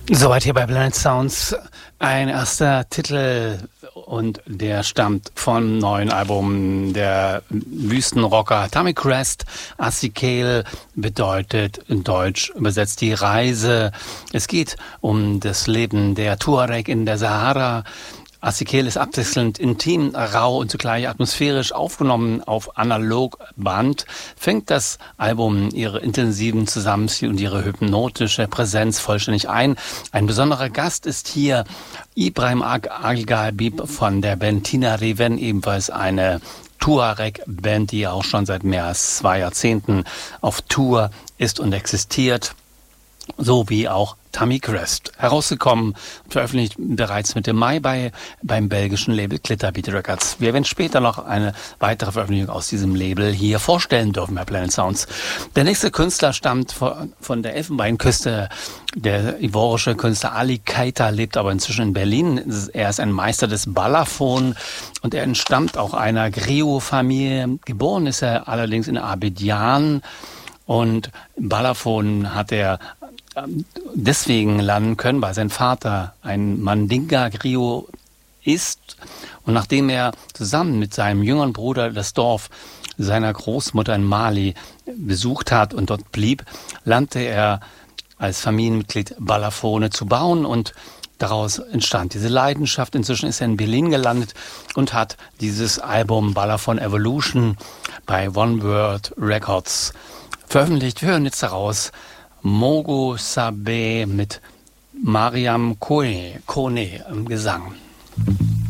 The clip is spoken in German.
Soweit hier bei Planet Sounds ein erster Titel und der stammt vom neuen Album der Wüstenrocker Atomic Crest. Asikeel bedeutet in Deutsch übersetzt die Reise. Es geht um das Leben der Tuareg in der Sahara. Asikeel ist abwechselnd intim, rau und zugleich atmosphärisch aufgenommen auf Analogband, fängt das Album ihre intensiven Zusammenspiel und ihre hypnotische Präsenz vollständig ein. Ein besonderer Gast ist hier Ibrahim Al-Ghabib von der Band Tina Riven, ebenfalls eine Tuareg-Band, die auch schon seit mehr als 2 Jahrzehnten auf Tour ist und existiert, so wie auch Atomic Crest. Herausgekommen und veröffentlicht bereits Mitte Mai beim belgischen Label Glitterbeat Records. Wir werden später noch eine weitere Veröffentlichung aus diesem Label hier vorstellen dürfen bei Planet Sounds. Der nächste Künstler stammt von der Elfenbeinküste. Der ivorische Künstler Ali Keita lebt aber inzwischen in Berlin. Er ist ein Meister des Balafon und er entstammt auch einer Griot-Familie. Geboren ist er allerdings in Abidjan. Und Balafon hat er deswegen lernen können, weil sein Vater ein Mandinga-Griot ist. Und nachdem er zusammen mit seinem jüngeren Bruder das Dorf seiner Großmutter in Mali besucht hat und dort blieb, lernte er als Familienmitglied Balafone zu bauen und daraus entstand diese Leidenschaft. Inzwischen ist er in Berlin gelandet und hat dieses Album Balafon Evolution bei One World Records veröffentlicht. Wir hören jetzt daraus Mogo Sabe mit Mariam Kone im Gesang.